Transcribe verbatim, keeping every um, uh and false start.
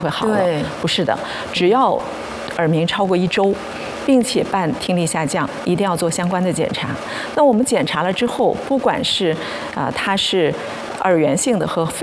会好了。不是的，只要耳鸣超过一周，并且伴听力下降，一定要做相关的检查。那我们检查了之后，不管是啊、呃、它是耳源性的和非